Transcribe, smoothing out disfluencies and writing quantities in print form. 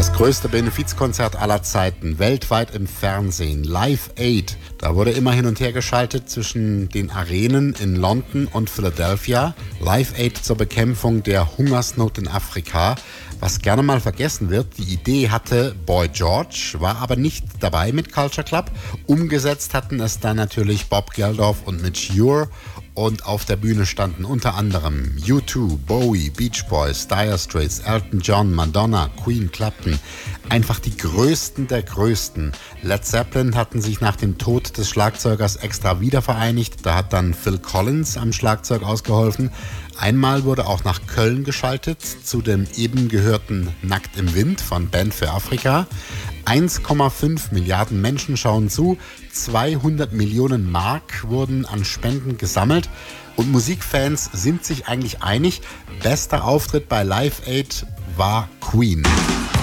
Das größte Benefizkonzert aller Zeiten, weltweit im Fernsehen, Live Aid. Da wurde immer hin und her geschaltet zwischen den Arenen in London und Philadelphia. Live Aid zur Bekämpfung der Hungersnot in Afrika. Was gerne mal vergessen wird, die Idee hatte Boy George, war aber nicht dabei mit Culture Club. Umgesetzt hatten es dann natürlich Bob Geldof und Mitch Ure. Und auf der Bühne standen unter anderem U2, Bowie, Beach Boys, Dire Straits, Elton John, Madonna, Queen, Clapton. Einfach die Größten der Größten. Led Zeppelin hatten sich nach dem Tod des Schlagzeugers extra wieder vereinigt. Da hat dann Phil Collins am Schlagzeug ausgeholfen. Einmal wurde auch nach Köln geschaltet, zu dem eben gehörten Nackt im Wind von Band für Afrika. 1,5 Milliarden Menschen schauen zu, 200 Millionen Mark wurden an Spenden gesammelt und Musikfans sind sich eigentlich einig, bester Auftritt bei Live Aid war Queen.